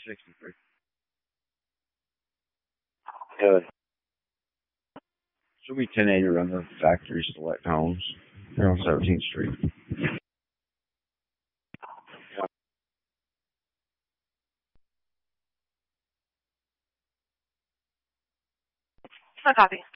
63. Good. Show me 1080 run the factory select homes. They're on 17th Street. No copy.